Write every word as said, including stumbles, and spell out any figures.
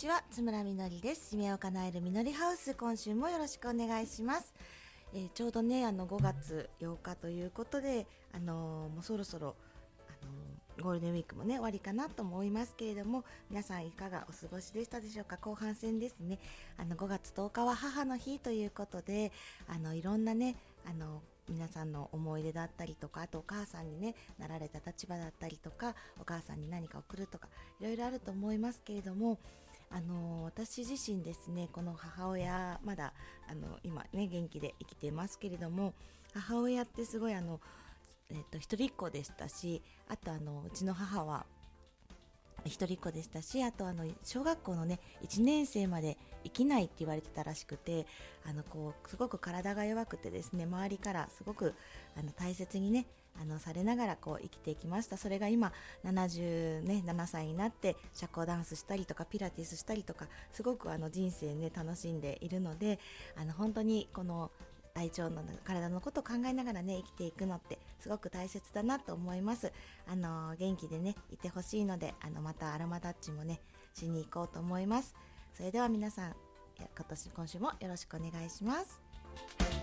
ちは、津村みのりです。夢を叶えるみのりハウス、今週もよろしくお願いします。えー、ちょうどねあのごがつようかということで、あのー、もうそろそろ、あのー、ゴールデンウィークもね終わりかなと思いますけれども、皆さんいかがお過ごしでしたでしょうか。後半戦ですね。あのごがつとおかは母の日ということで、あのいろんなねあの皆さんの思い出だったりとか、あとお母さんに、ね、なられた立場だったりとか、お母さんに何か送るとかいろいろあると思いますけれども、あの私自身ですね、この母親まだあの今ね元気で生きていますけれども、母親ってすごいあの、えっと、一人っ子でしたし、あとあのうちの母は一人っ子でしたし、あとあの小学校のねいちねん生まで生きないって言われてたらしくて、あのこうすごく体が弱くてですね、周りからすごくあの大切にねあのされながらこう生きていきました。それが今ななじゅうななさいになって社交ダンスしたりとかピラティスしたりとか、すごくあの人生ね楽しんでいるので、あの本当にこの体調の体のことを考えながらね生きていくのってすごく大切だなと思います。あの元気でねいてほしいので、あのまたアロマタッチもねしに行こうと思います。それでは皆さん、今年今週もよろしくお願いします。